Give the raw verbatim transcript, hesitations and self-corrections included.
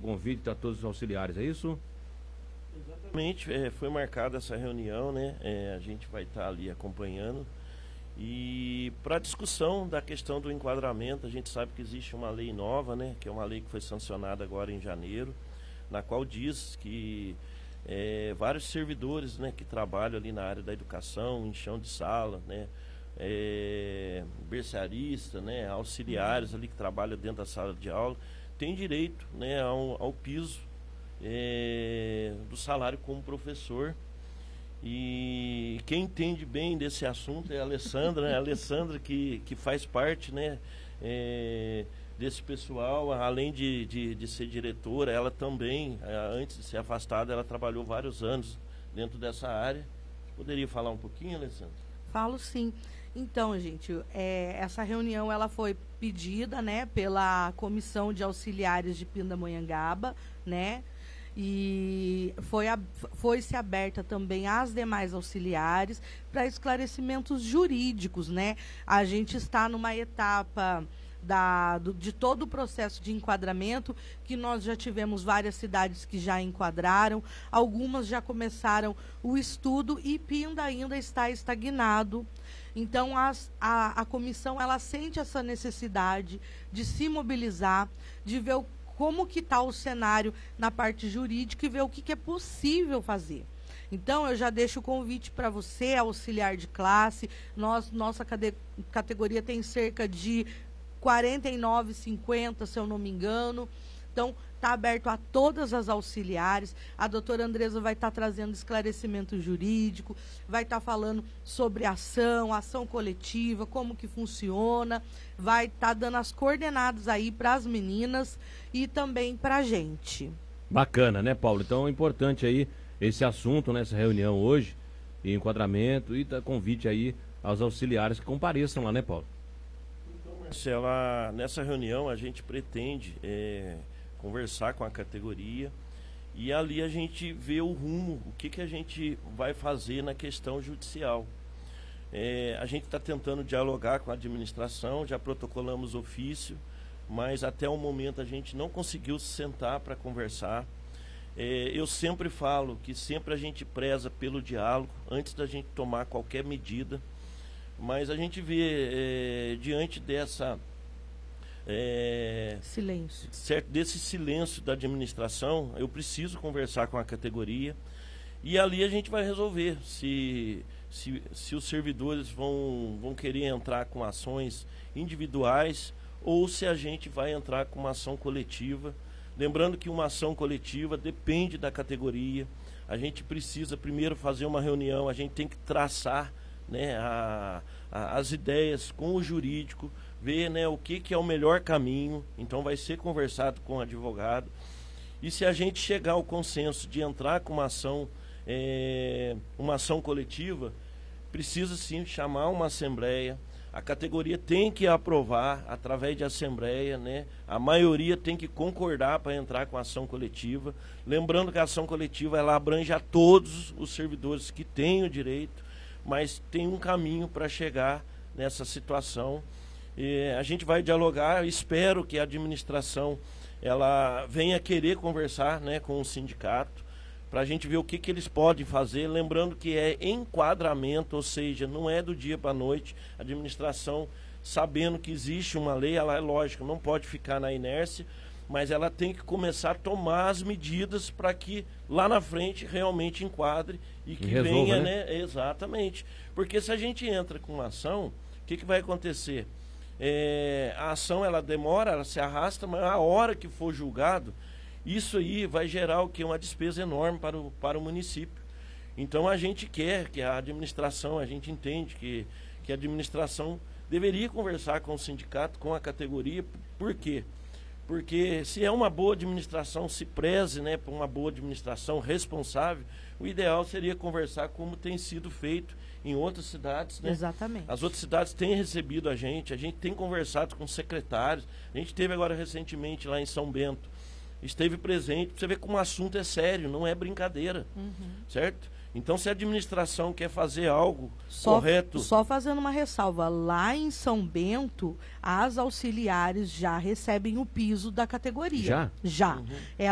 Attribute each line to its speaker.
Speaker 1: convite a todos os auxiliares, é isso?
Speaker 2: Exatamente, é, foi marcada essa reunião, né? É, a gente vai estar ali acompanhando. E para a discussão da questão do enquadramento, a gente sabe que existe uma lei nova, né? Que é uma lei que foi sancionada agora em janeiro, na qual diz que é, vários servidores, né, que trabalham ali na área da educação, em chão de sala, né? É, berçarista, né, auxiliares ali que trabalham dentro da sala de aula, tem direito, né, ao, ao piso é, do salário como professor. E quem entende bem desse assunto é a Alessandra, né, a Alessandra que, que faz parte, né, é, desse pessoal, além de, de, de ser diretora, ela também, antes de ser afastada, ela trabalhou vários anos dentro dessa área. Poderia falar um pouquinho, Alessandra?
Speaker 3: Falo sim. Então, gente, é, essa reunião ela foi pedida, né, pela Comissão de Auxiliares de Pindamonhangaba, né, e foi, foi-se aberta também às demais auxiliares para esclarecimentos jurídicos, né. A gente está numa etapa da, do, de todo o processo de enquadramento, que nós já tivemos várias cidades que já enquadraram, algumas já começaram o estudo e Pinda ainda está estagnado. Então, as, a, a comissão, ela sente essa necessidade de se mobilizar, de ver o, como que está o cenário na parte jurídica e ver o que, que é possível fazer. Então, eu já deixo o convite para você, auxiliar de classe. Nós, nossa cade, categoria tem cerca de quarenta e nove, cinquenta, se eu não me engano. Então, está aberto a todas as auxiliares. A doutora Andresa vai estar tá trazendo esclarecimento jurídico, vai estar tá falando sobre ação, ação coletiva, como que funciona, vai estar tá dando as coordenadas aí para as meninas e também para a gente.
Speaker 1: Bacana, né, Paulo? Então é importante aí esse assunto, nessa reunião hoje, e enquadramento, e tá convite aí aos auxiliares que compareçam lá, né, Paulo?
Speaker 2: Então, Marcela, nessa reunião a gente pretende é, conversar com a categoria e ali a gente vê o rumo, o que, que a gente vai fazer na questão judicial. É, a gente está tentando dialogar com a administração, já protocolamos ofício, mas até o momento a gente não conseguiu se sentar para conversar. É, eu sempre falo que sempre a gente preza pelo diálogo antes da gente tomar qualquer medida, mas a gente vê é, diante dessa é,
Speaker 3: silêncio,
Speaker 2: certo, desse silêncio da administração, eu preciso conversar com a categoria e ali a gente vai resolver se, se, se os servidores vão, vão querer entrar com ações individuais ou se a gente vai entrar com uma ação coletiva. Lembrando que uma ação coletiva depende da categoria. A gente precisa primeiro fazer uma reunião, a gente tem que traçar, né, a, a, as ideias com o jurídico, ver, né, o que, que é o melhor caminho. Então vai ser conversado com o advogado. E se a gente chegar ao consenso de entrar com uma ação, é, uma ação coletiva, precisa sim chamar uma assembleia. A categoria tem que aprovar através de assembleia, né? A maioria tem que concordar para entrar com a ação coletiva. Lembrando que a ação coletiva ela abrange a todos os servidores que têm o direito, mas tem um caminho para chegar nessa situação. E a gente vai dialogar, espero que a administração ela venha querer conversar, né, com o sindicato, para a gente ver o que, que eles podem fazer, lembrando que é enquadramento, ou seja, não é do dia para a noite. A administração, sabendo que existe uma lei, ela é lógico, não pode ficar na inércia, mas ela tem que começar a tomar as medidas para que lá na frente realmente enquadre e que e resolva, venha, né? né? Exatamente. Porque se a gente entra com uma ação, o que, que vai acontecer? É, a ação ela demora, ela se arrasta, mas a hora que for julgado, isso aí vai gerar o que? Uma despesa enorme para o, para o município. Então a gente quer que a administração, a gente entende que, que a administração deveria conversar com o sindicato, com a categoria. Por quê? Porque se é uma boa administração, se preze, né, por uma boa administração responsável, o ideal seria conversar como tem sido feito em outras cidades, né?
Speaker 3: Exatamente.
Speaker 2: As outras cidades têm recebido a gente, a gente tem conversado com secretários, a gente teve agora recentemente lá em São Bento, esteve presente, você vê como o assunto é sério, não é brincadeira, uhum. certo? Então, se a administração quer fazer algo
Speaker 3: só,
Speaker 2: correto...
Speaker 3: Só fazendo uma ressalva, lá em São Bento, as auxiliares já recebem o piso da categoria.
Speaker 1: Já?
Speaker 3: Já.
Speaker 2: Uhum.
Speaker 3: É